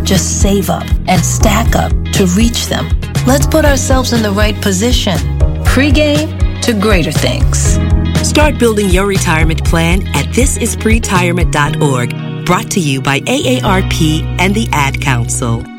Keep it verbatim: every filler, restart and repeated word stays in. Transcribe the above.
just save up and stack up to reach them. Let's put ourselves in the right position. Pre-game to greater things. Start building your retirement plan at this is pre retirement dot org. Brought to you by A A R P and the Ad Council.